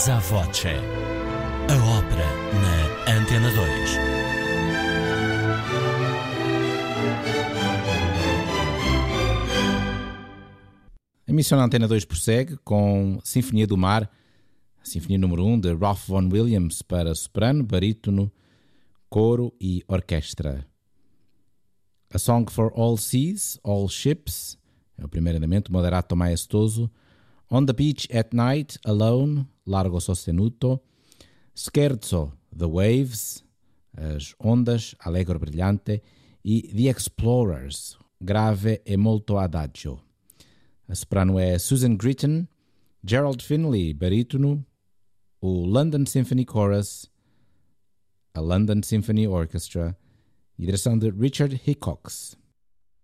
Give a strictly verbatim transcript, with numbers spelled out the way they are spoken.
Casa Voce, a ópera na Antena dois. A emissão na Antena dois prossegue com Sinfonia do Mar, a Sinfonia número um de Ralph Vaughan Williams para soprano, barítono, coro e orquestra. A Song for All Seas, All Ships, é o primeiro andamento, moderato maestoso. On the Beach at Night, Alone, largo sostenuto. Scherzo, The Waves, as ondas, allegro brilhante. E The Explorers, grave e molto adagio. A soprano é Susan Gritton, Gerald Finley, barítono, o London Symphony Chorus, a London Symphony Orchestra e a direção de Richard Hickox.